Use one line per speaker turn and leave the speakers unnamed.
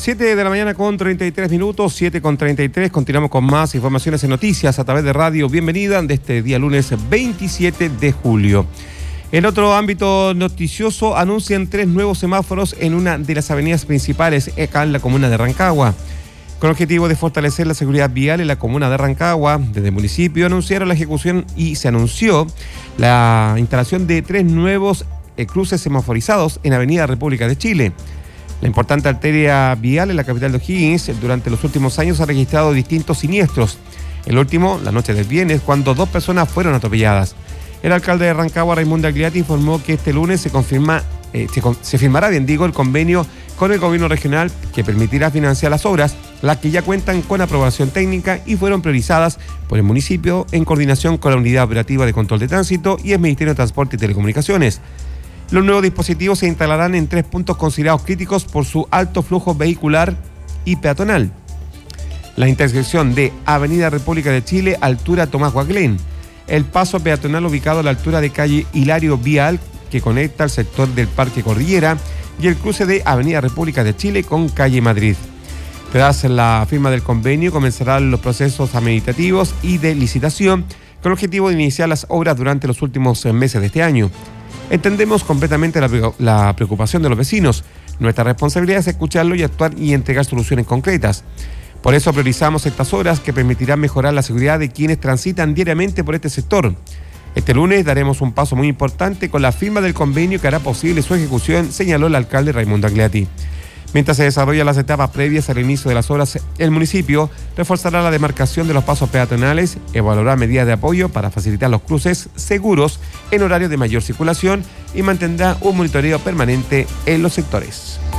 7 de la mañana con 33 minutos, 7 con 33. Continuamos con más informaciones en noticias a través de radio. Bienvenida de este día lunes 27 de julio. En otro ámbito noticioso, anuncian 3 nuevos semáforos en una de las avenidas principales acá en la comuna de Rancagua. Con el objetivo de fortalecer la seguridad vial en la comuna de Rancagua, desde el municipio anunciaron la ejecución y se anunció la instalación de 3 nuevos cruces semaforizados en Avenida República de Chile. La importante arteria vial en la capital de O'Higgins durante los últimos años ha registrado distintos siniestros. El último, la noche del viernes, cuando 2 personas fueron atropelladas. El alcalde de Rancagua, Raimundo Agliati, informó que este lunes se firmará el convenio con el gobierno regional que permitirá financiar las obras, las que ya cuentan con aprobación técnica y fueron priorizadas por el municipio en coordinación con la Unidad Operativa de Control de Tránsito y el Ministerio de Transporte y Telecomunicaciones. Los nuevos dispositivos se instalarán en 3 puntos considerados críticos por su alto flujo vehicular y peatonal. La intersección de Avenida República de Chile, altura Tomás Guaglén. El paso peatonal ubicado a la altura de calle Hilario Vial, que conecta el sector del Parque Cordillera, y el cruce de Avenida República de Chile con calle Madrid. Tras la firma del convenio, comenzarán los procesos administrativos y de licitación con el objetivo de iniciar las obras durante los últimos meses de este año. Entendemos completamente la preocupación de los vecinos. Nuestra responsabilidad es escucharlo y actuar y entregar soluciones concretas. Por eso priorizamos estas obras que permitirán mejorar la seguridad de quienes transitan diariamente por este sector. Este lunes daremos un paso muy importante con la firma del convenio que hará posible su ejecución, señaló el alcalde Raimundo Agliati. Mientras se desarrollan las etapas previas al inicio de las obras, el municipio reforzará la demarcación de los pasos peatonales, evaluará medidas de apoyo para facilitar los cruces seguros en horarios de mayor circulación y mantendrá un monitoreo permanente en los sectores.